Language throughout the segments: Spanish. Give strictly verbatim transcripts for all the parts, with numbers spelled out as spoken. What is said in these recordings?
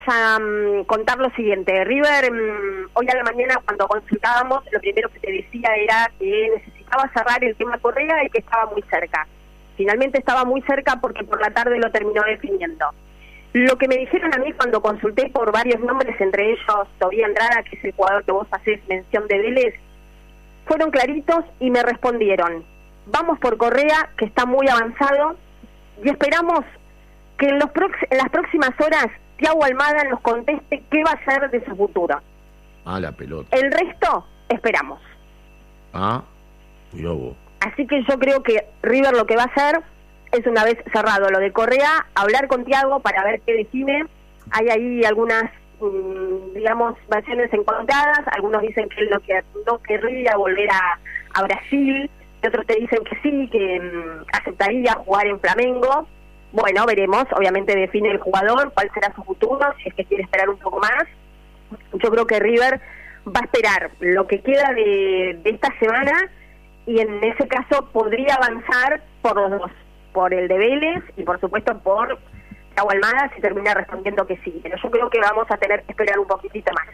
a um, contar lo siguiente. River, um, hoy a la mañana cuando consultábamos, lo primero que te decía era que necesitaba cerrar el tema Correa y que estaba muy cerca. Finalmente estaba muy cerca porque por la tarde lo terminó definiendo. Lo que me dijeron a mí cuando consulté por varios nombres, entre ellos Tobía Andrada, que es el jugador que vos hacés mención de Vélez, fueron claritos y me respondieron: vamos por Correa, que está muy avanzado, y esperamos que en, los prox- en las próximas horas Thiago Almada nos conteste qué va a hacer de su futuro. Ah, la pelota. El resto, esperamos. Ah, cuidado vos. Así que yo creo que River lo que va a hacer es, una vez cerrado lo de Correa, hablar con Thiago para ver qué define. Hay ahí algunas, mmm, digamos, versiones encontradas. Algunos dicen que él no, que, no querría volver a, a Brasil, y otros te dicen que sí, que mmm, aceptaría jugar en Flamengo. Bueno, veremos, obviamente define el jugador, cuál será su futuro, si es que quiere esperar un poco más. Yo creo que River va a esperar lo que queda de, de esta semana, y en ese caso podría avanzar por los dos, por el de Vélez y por supuesto por Thiago Almada, si termina respondiendo que sí. Pero yo creo que vamos a tener que esperar un poquitito más.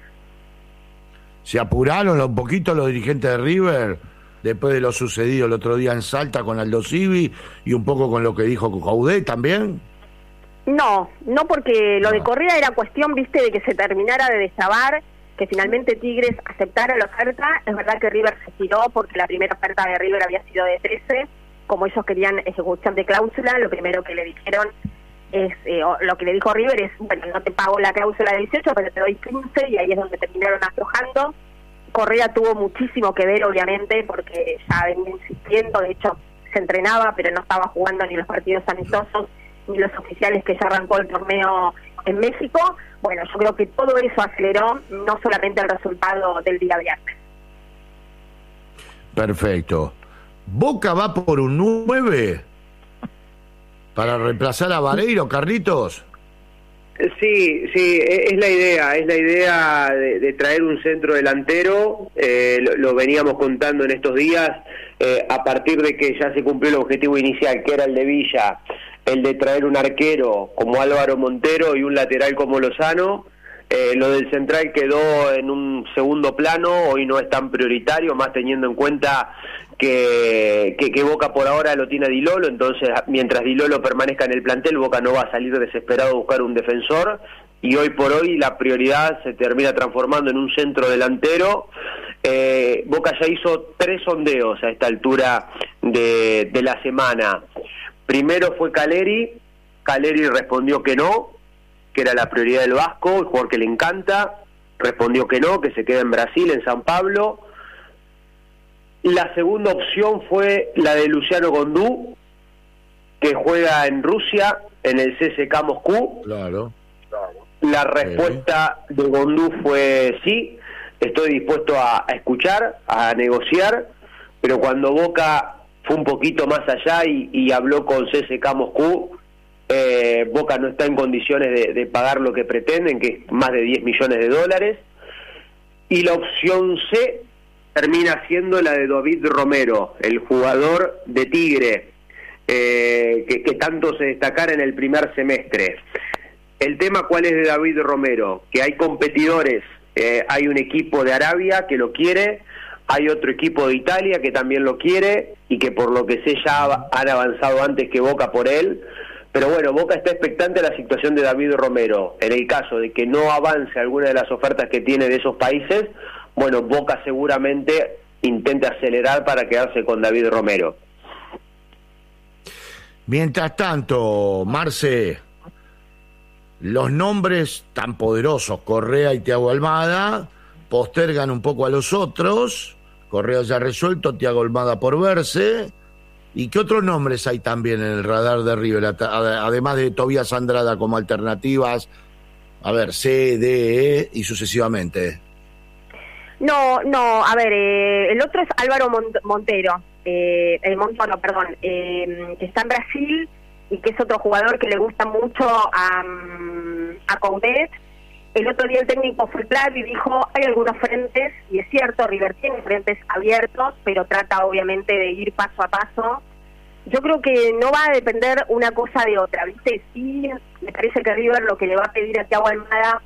¿Se apuraron un poquito los dirigentes de River después de lo sucedido el otro día en Salta con Aldo Civi y un poco con lo que dijo Coudet también? No, no, porque lo no. de Correa era cuestión, viste, de que se terminara de destrabar, que finalmente Tigres aceptara la oferta. Es verdad que River se tiró porque la primera oferta de River había sido de trece, como ellos querían ejecución de cláusula. Lo primero que le dijeron es, eh, lo que le dijo River es, bueno, no te pago la cláusula de dieciocho, pero te doy quince, y ahí es donde terminaron aflojando. Correa tuvo muchísimo que ver, obviamente, porque ya venía insistiendo. De hecho se entrenaba, pero no estaba jugando ni los partidos amistosos ni los oficiales que ya arrancó el torneo en México. Bueno, yo creo que todo eso aceleró no solamente el resultado del día viernes. Perfecto. ¿Boca va por un nueve para reemplazar a Vareiro, Carlitos? Sí, sí, es la idea, es la idea de, de traer un centro delantero. Eh, lo, lo veníamos contando en estos días, eh, a partir de que ya se cumplió el objetivo inicial, que era el de Villa, el de traer un arquero como Álvaro Montero y un lateral como Lozano. Eh, lo del central quedó en un segundo plano, hoy no es tan prioritario, más teniendo en cuenta que, que, que Boca por ahora lo tiene a Di Lolo. Entonces mientras Di Lolo permanezca en el plantel, Boca no va a salir desesperado a buscar un defensor, y hoy por hoy la prioridad se termina transformando en un centro delantero. Eh, Boca ya hizo tres sondeos a esta altura de, de la semana. Primero fue Caleri, Caleri respondió que no, que era la prioridad del Vasco, el jugador que le encanta, respondió que no, que se queda en Brasil, en San Pablo. La segunda opción fue la de Luciano Gondú, que juega en Rusia, en el C S K Moscú. Claro. La respuesta de Gondú fue sí, estoy dispuesto a, a escuchar, a negociar, pero cuando Boca fue un poquito más allá y, y habló con C S K Moscú, Eh, Boca no está en condiciones de, de pagar lo que pretenden, que es más de diez millones de dólares, y la opción C termina siendo la de David Romero, el jugador de Tigre, eh, que, que tanto se destacara en el primer semestre. El tema, ¿cuál es de David Romero? Que hay competidores, eh, hay un equipo de Arabia que lo quiere, hay otro equipo de Italia que también lo quiere, y que por lo que sé ya han avanzado antes que Boca por él. Pero bueno, Boca está expectante a la situación de David Romero. En el caso de que no avance alguna de las ofertas que tiene de esos países, bueno, Boca seguramente intente acelerar para quedarse con David Romero. Mientras tanto, Marce, los nombres tan poderosos, Correa y Thiago Almada, postergan un poco a los otros. Correa ya resuelto, Thiago Almada por verse. ¿Y qué otros nombres hay también en el radar de River, además de Tobías Andrada como alternativas? A ver, C, D, E y sucesivamente. No, no, a ver, eh, el otro es Álvaro Mont- Montero, eh, el Montoro, perdón, eh, que está en Brasil y que es otro jugador que le gusta mucho a, a Coudet. El otro día el técnico fue claro y dijo, hay algunos frentes, y es cierto, River tiene frentes abiertos, pero trata obviamente de ir paso a paso yo creo que no va a depender una cosa de otra, ¿viste? Sí, me parece que River lo que le va a pedir a Thiago Almada